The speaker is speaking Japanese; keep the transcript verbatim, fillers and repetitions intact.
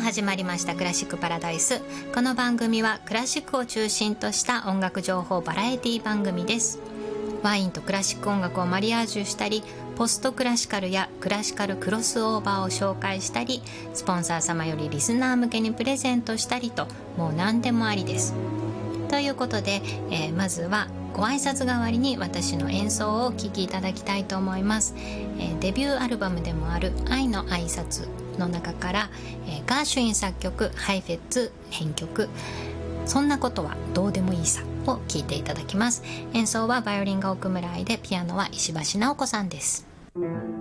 始まりましたクラシックパラダイス。この番組はクラシックを中心とした音楽情報バラエティ番組です。ワインとクラシック音楽をマリアージュしたり、ポストクラシカルやクラシカルクロスオーバーを紹介したり、スポンサー様よりリスナー向けにプレゼントしたりと、もう何でもありです。ということで、えー、まずはご挨拶代わりに私の演奏をお聴きいただきたいと思います。えー、デビューアルバムでもある愛の挨拶の中から、えー、ガーシュイン作曲、ハイフェッツ編曲、そんなことはどうでもいいさを聴いていただきます。演奏はバイオリンが奥村愛で、ピアノは石橋直子さんです。